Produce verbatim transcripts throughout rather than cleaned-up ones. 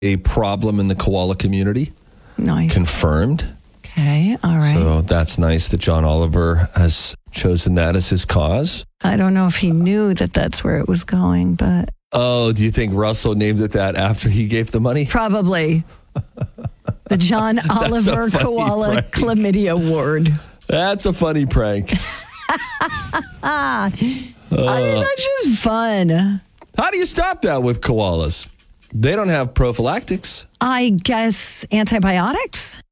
a problem in the koala community. Nice. Confirmed. Okay, all right. So that's nice that John Oliver has chosen that as his cause. I don't know if he knew that that's where it was going, but... Oh, do you think Russell named it that after he gave the money? Probably. The John Oliver Koala prank. Chlamydia Award. That's a funny prank. I mean, that's just fun. How do you stop that with koalas? They don't have prophylactics. I guess antibiotics?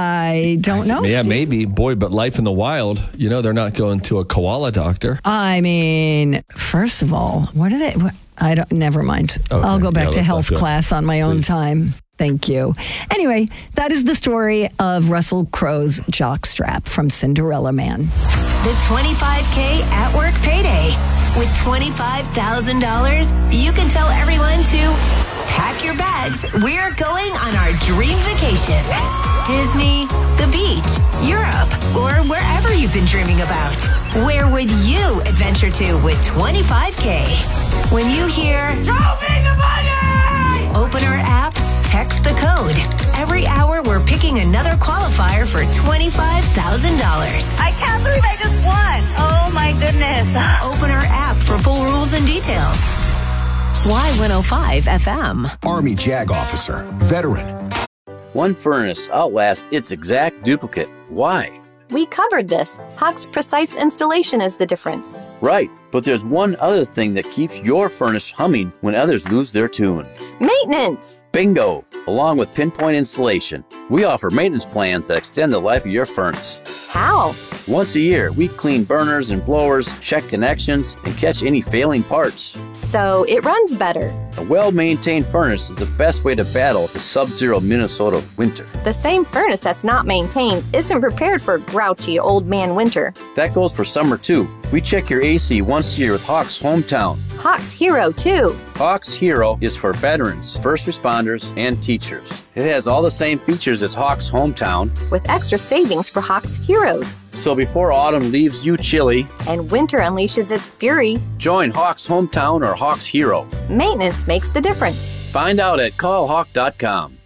I don't know. Yeah, Steve. maybe. Boy, but life in the wild, you know, they're not going to a koala doctor. I mean, first of all, what did it? What, I don't. Never mind. Okay. I'll go back Yeah, to let's health not go. class on my own Please. time. Thank you. Anyway, that is the story of Russell Crowe's jockstrap from Cinderella Man. The twenty-five K at work payday. With twenty-five thousand dollars, you can tell everyone to pack your bags. We're going on our dream vacation. Disney, the beach, Europe, or wherever you've been dreaming about. Where would you adventure to with twenty-five K? When you hear, "Show me the money!" Open our app, text the code. Every hour, we're picking another qualifier for twenty-five thousand dollars. I can't believe I just won. Oh my goodness. Open our app for full rules and details. Y one oh five F M. Army JAG officer, veteran. One furnace outlasts its exact duplicate. Why? We covered this. Hawk's precise installation is the difference. Right, but there's one other thing that keeps your furnace humming when others lose their tune. Maintenance! Bingo! Along with Pinpoint Installation, we offer maintenance plans that extend the life of your furnace. How? Once a year, we clean burners and blowers, check connections, and catch any failing parts. So it runs better. A well-maintained furnace is the best way to battle the sub-zero Minnesota winter. The same furnace that's not maintained isn't prepared for grouchy old man winter. That goes for summer too. We check your A C once a year with Hawks Hometown. Hawk's Hero, too. Hawks Hero is for veterans, first responders, and teachers. It has all the same features as Hawks Hometown, With extra savings for Hawk's Heroes. so before autumn leaves you chilly, And winter unleashes its fury. join Hawks Hometown or Hawks Hero. Maintenance makes the difference. Find out at call hawk dot com.